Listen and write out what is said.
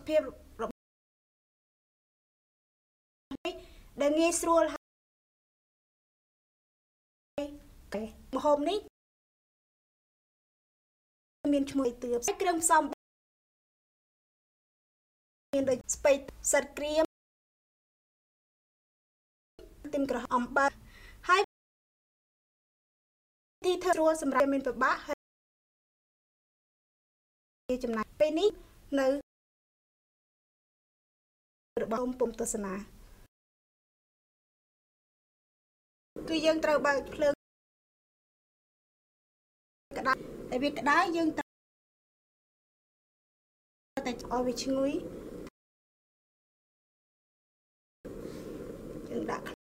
ភាពដែលងាយស្រួលហើយម្ហូបនេះមានឈ្មោះទឿបគ្រឿងផ្សំមានដូចស្ពៃសិតក្រៀមខ្ទឹមក្រហមអំបិលហើយទីធ្វើស្រួលសម្រាប់មានពិបាកហើយចំណាយពេលនេះនៅរបស់ពុំទស្សនាគឺយើងត្រូវបើកភ្លើងក្តៅតែវាក្តៅយើងត្រូវតែឲ្យវាឈ្ងុយយើងដាក់